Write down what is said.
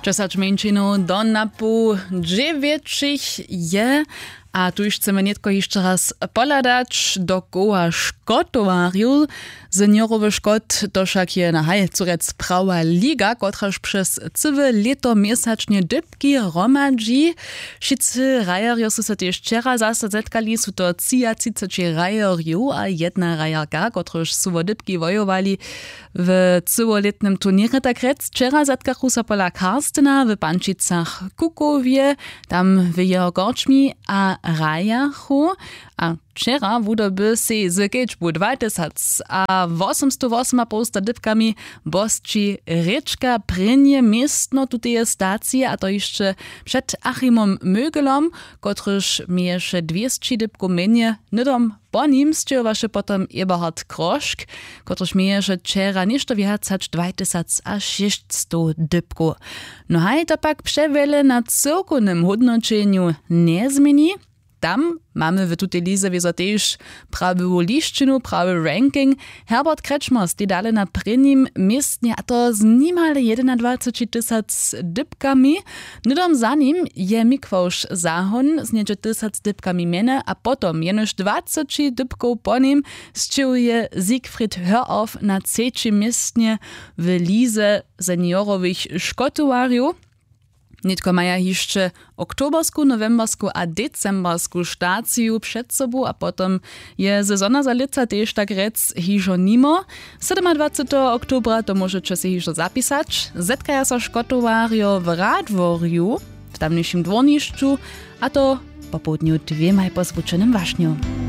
10 menšinov do napu 9 je. A tu już chcemy nietko jeszcze raz poladać do koła szkotowariu. Seniorowy szkot to však je na Halcurec prawa liga, kotraż przez całe leto miesięcznie dybki romadzi. Wszyscy rajarjo su se też wczera zase zetkali, su to 30 rajarju a jedna rajarka, kotraż su wo dybki wojowali w całoletnym turnierze tak rec. Wczera zetkachu se pola Karstyna w Pančicach Kukowie, tam w jeho gorczmi a rajachu. A wczera wudoby se z Gečbu 2000 a 808 dybkami bosči Rečka prynje miestno tutej stacji, a to jeszcze przed Achimom Mögelom, kotryż mieješe 200 dybku menje, nydom po nim stiowaše potom Eberhard Kroschk, kotryż mieješe wczera ništo więcej 2600 dybku. No haj to pak przewele na cyrkunym hodnoczeniu nie zmieni. Tam mamy w tutej lize wieso też prawą liszczynu, prawy ranking. Herbert Kretschmer stoi dalej na prvním miejscu, a to z niemal 21 000 dybkami. Nudom za nim je Mikwosz Zahon z nieco 1000 dybkami mene, a potom jenoż 20 dybków po nim zczyłuje Siegfried Hörauf na 3. miejscu w lize seniorowych szkotowariów. Nitko maja jeszcze oktobersku, novembersku a decembersku staciju przed sobą, a potom je sezona za lica też tak rec hižo nimo. 27. oktobra to możecie się hižo zapisać. Zetkaja so szkotowario w Radworju, w tamniejszym dworniszczu, a to po południu 2 pozwuczonym waśniu.